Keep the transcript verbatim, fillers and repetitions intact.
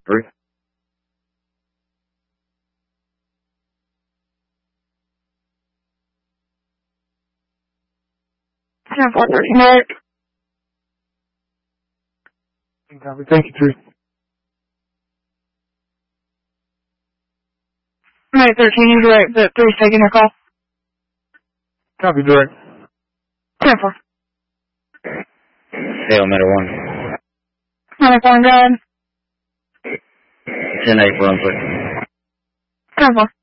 Three. ten four thirteen, Eric. Copy. Thank you, three. Minute thirteen, you direct that three's taking your call. Copy, direct. ten four. Hail, Meadow one. Minute one, go ahead. ten eight, Brunswick. ten four.